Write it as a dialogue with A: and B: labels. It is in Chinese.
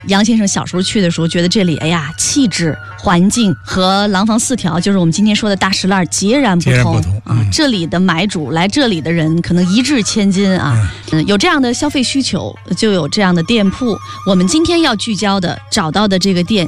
A: 杨先生小时候去的时候，觉得这里哎呀，气质、环境和廊坊四条，就是我们今天说的大石栏截然不同啊。这里的买主来这里的人可能一掷千金啊。有这样的消费需求，就有这样的店铺。我们今天要聚焦的、找到的这个店，